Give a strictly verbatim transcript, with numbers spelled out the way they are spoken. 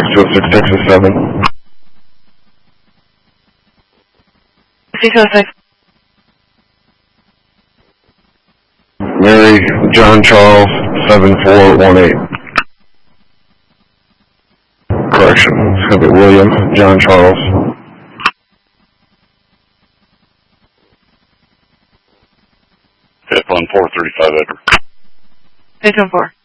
two oh six, Texas seven. six oh six. Mary, John Charles, seven four one eight. Correction, it's going to be William, John Charles. F one four thirty-five, Edward. six one four.